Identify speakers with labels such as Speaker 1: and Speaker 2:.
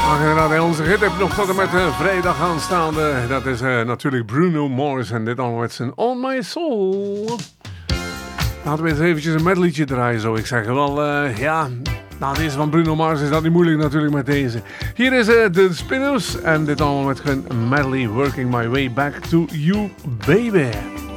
Speaker 1: Inderdaad, onze rit heeft nog tot en met vrijdag aanstaande. Dat is natuurlijk Bruno Mars en dit allemaal met zijn On My Soul. Laten we eens eventjes een medleytje draaien, zou ik zeggen. Wel, ja, nou deze van Bruno Mars is dat niet moeilijk natuurlijk met deze. Hier is de Spinners en dit allemaal met hun medley Working My Way Back to You, Baby.